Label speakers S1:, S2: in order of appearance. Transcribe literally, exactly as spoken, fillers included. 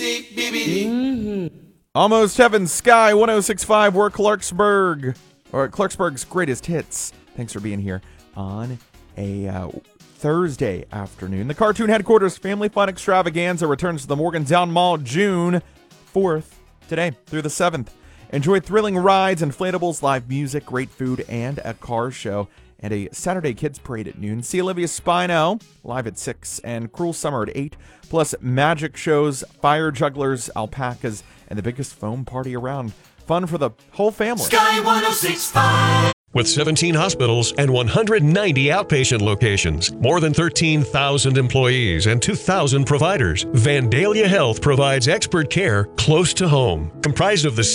S1: Mm-hmm.
S2: Almost Heaven Sky one oh six point five. We're Clarksburg, or Clarksburg's greatest hits. Thanks for being here on a uh, Thursday afternoon. The Cartoon Headquarters Family Fun Extravaganza returns to the Morgantown Mall June fourth, today through the seventh. Enjoy thrilling rides, inflatables, live music, great food, and a car show. And a Saturday Kids Parade at noon. See Olivia Spino live at six and Cruel Summer at eight. Plus magic shows, fire jugglers, alpacas, and the biggest foam party around. Fun for the whole family.
S3: Sky one oh six point five.
S4: With seventeen hospitals and one hundred ninety outpatient locations, more than thirteen thousand employees, and two thousand providers, Vandalia Health provides expert care close to home. Comprised of the